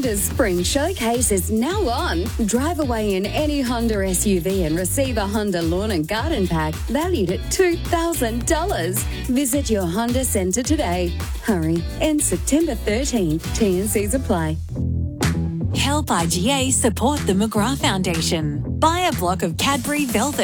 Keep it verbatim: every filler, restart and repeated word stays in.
Honda's Spring Showcase is now on. Drive away in any Honda S U V and receive a Honda Lawn and Garden Pack valued at two thousand dollars. Visit your Honda Centre today. Hurry, ends September thirteenth. T and Cs apply. Help I G A support the McGrath Foundation. Buy a block of Cadbury Velvet